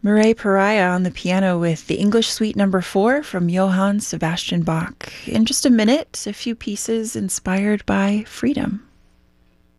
Mireille Pariah on the piano with the English Suite Number 4 from Johann Sebastian Bach. In just a minute, a few pieces inspired by freedom.